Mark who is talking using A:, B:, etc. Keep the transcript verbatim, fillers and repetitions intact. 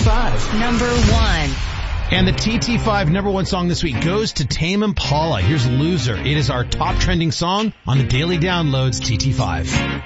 A: five.
B: Number one.
C: And the T T five number one song this week goes to Tame Impala. Here's Loser. It is our top trending song on the Daily Downloads T T five.